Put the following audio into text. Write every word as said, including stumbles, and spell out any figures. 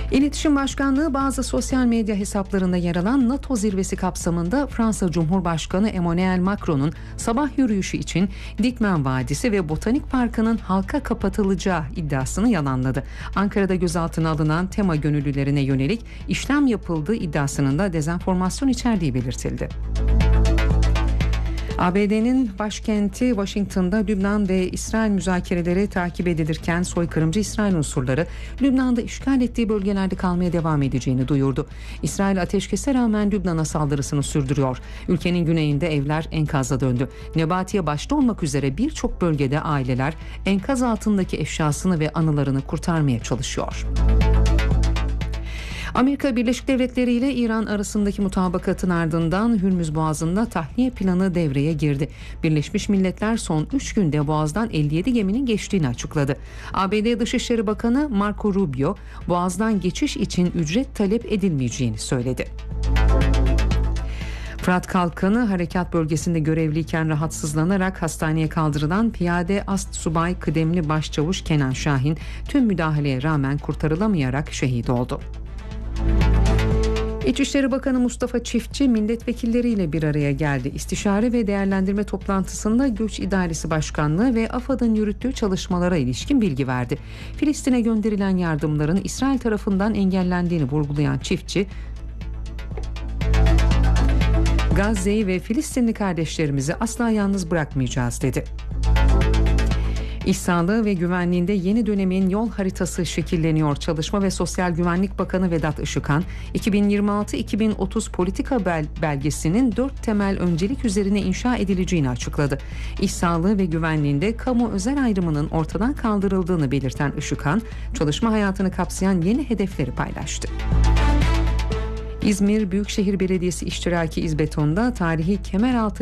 İletişim Başkanlığı bazı sosyal medya hesaplarında yer alan NATO zirvesi kapsamında Fransa Cumhurbaşkanı Emmanuel Macron'un sabah yürüyüşü için Dikmen Vadisi ve Botanik Parkı'nın halka kapatılacağı iddiasını yalanladı. Ankara'da gözaltına alınan tema gönüllülerine yönelik işlem yapıldığı iddiasının da dezenformasyon içerdiği belirtildi. A B D'nin başkenti Washington'da Lübnan ve İsrail müzakereleri takip edilirken soykırımcı İsrail unsurları Lübnan'da işgal ettiği bölgelerde kalmaya devam edeceğini duyurdu. İsrail ateşkese rağmen Lübnan'a saldırısını sürdürüyor. Ülkenin güneyinde evler enkazla döndü. Nebatiye başta olmak üzere birçok bölgede aileler enkaz altındaki eşyasını ve anılarını kurtarmaya çalışıyor. Amerika Birleşik Devletleri ile İran arasındaki mutabakatın ardından Hürmüz Boğazı'nda tahliye planı devreye girdi. Birleşmiş Milletler son üç günde Boğaz'dan elli yedi geminin geçtiğini açıkladı. A B D Dışişleri Bakanı Marco Rubio, Boğaz'dan geçiş için ücret talep edilmeyeceğini söyledi. Fırat Kalkanı harekat bölgesinde görevliyken rahatsızlanarak hastaneye kaldırılan piyade Astsubay kıdemli Başçavuş Kenan Şahin tüm müdahaleye rağmen kurtarılamayarak şehit oldu. İçişleri Bakanı Mustafa Çiftçi milletvekilleriyle bir araya geldi. İstişare ve değerlendirme toplantısında Göç İdaresi Başkanlığı ve AFAD'ın yürüttüğü çalışmalara ilişkin bilgi verdi. Filistin'e gönderilen yardımların İsrail tarafından engellendiğini vurgulayan Çiftçi, Gazze'yi ve Filistinli kardeşlerimizi asla yalnız bırakmayacağız dedi. İş sağlığı ve güvenliğinde yeni dönemin yol haritası şekilleniyor. Çalışma ve Sosyal Güvenlik Bakanı Vedat Işıkhan, iki bin yirmi altı iki bin otuz politika belgesinin dört temel öncelik üzerine inşa edileceğini açıkladı. İş sağlığı ve güvenliğinde kamu özel ayrımının ortadan kaldırıldığını belirten Işıkhan, çalışma hayatını kapsayan yeni hedefleri paylaştı. İzmir Büyükşehir Belediyesi iştiraki İzbeton'da tarihi Kemeraltı